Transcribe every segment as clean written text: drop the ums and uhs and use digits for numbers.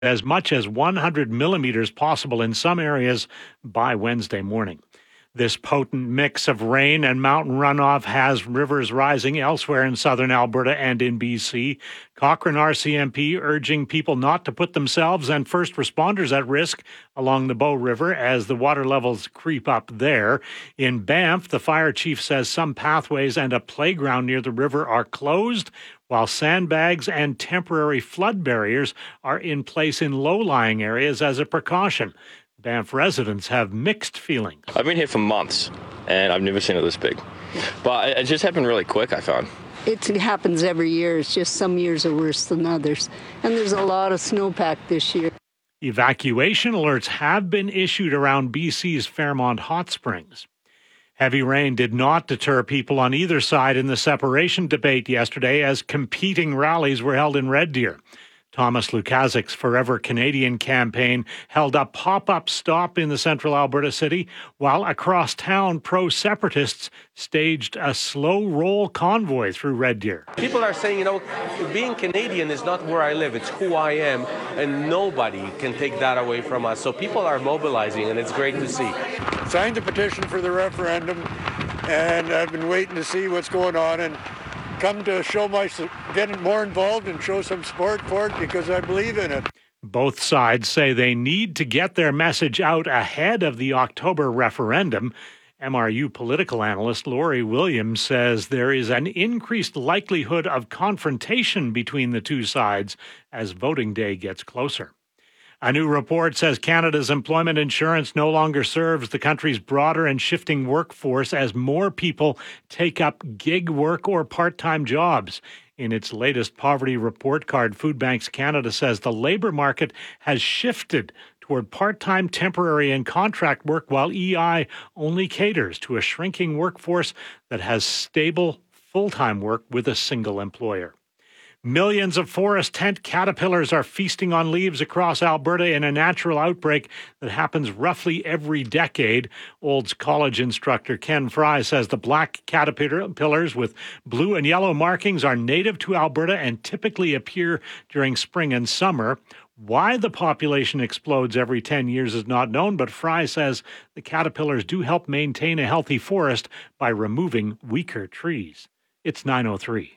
as much as 100 millimeters possible in some areas by Wednesday morning. This potent mix of rain and mountain runoff has rivers rising elsewhere in southern Alberta and in BC. Cochrane RCMP urging people not to put themselves and first responders at risk along the Bow River as the water levels creep up there. In Banff, the fire chief says some pathways and a playground near the river are closed, while sandbags and temporary flood barriers are in place in low-lying areas as a precaution. Banff residents have mixed feelings. I've been here for months, and I've never seen it this big. But it just happened really quick, I found. It happens every year. It's just some years are worse than others. And there's a lot of snowpack this year. Evacuation alerts have been issued around BC's Fairmont Hot Springs. Heavy rain did not deter people on either side in the separation debate yesterday as competing rallies were held in Red Deer. Thomas Lukaszik's Forever Canadian campaign held a pop-up stop in the central Alberta city, while across town pro-separatists staged a slow-roll convoy through Red Deer. People are saying, being Canadian is not where I live, it's who I am, and nobody can take that away from us. So people are mobilizing, and it's great to see. Signed the petition for the referendum, and I've been waiting to see what's going on, and come to get more involved and show some support for it because I believe in it. Both sides say they need to get their message out ahead of the October referendum. MRU political analyst Laurie Williams says there is an increased likelihood of confrontation between the two sides as voting day gets closer. A new report says Canada's employment insurance no longer serves the country's broader and shifting workforce as more people take up gig work or part-time jobs. In its latest poverty report card, Food Banks Canada says the labor market has shifted toward part-time, temporary, and contract work, while EI only caters to a shrinking workforce that has stable, full-time work with a single employer. Millions of forest tent caterpillars are feasting on leaves across Alberta in a natural outbreak that happens roughly every decade. Olds College instructor Ken Fry says the black caterpillars with blue and yellow markings are native to Alberta and typically appear during spring and summer. Why the population explodes every 10 years is not known, but Fry says the caterpillars do help maintain a healthy forest by removing weaker trees. It's 9:03.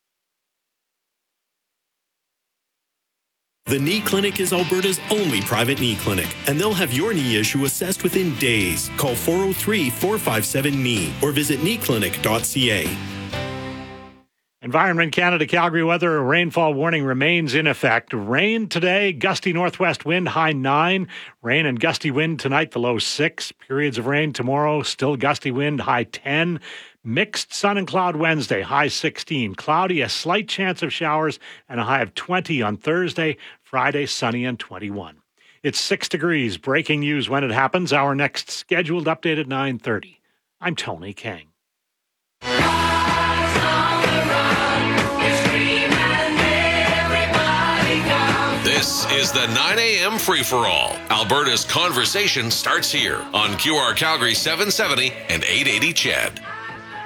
The Knee Clinic is Alberta's only private knee clinic, and they'll have your knee issue assessed within days. Call 403-457-KNEE or visit kneeclinic.ca. Environment Canada Calgary weather, a rainfall warning remains in effect. Rain today, gusty northwest wind, high 9. Rain and gusty wind tonight, the low 6. Periods of rain tomorrow, still gusty wind, high 10. Mixed sun and cloud Wednesday, high 16. Cloudy, a slight chance of showers, and a high of 20 on Thursday. Friday, sunny and 21. It's 6 degrees. Breaking news when it happens. Our next scheduled update at 9:30. I'm Tony King. This is the 9 a.m. free-for-all. Alberta's conversation starts here on QR Calgary 770 and 880 CHED.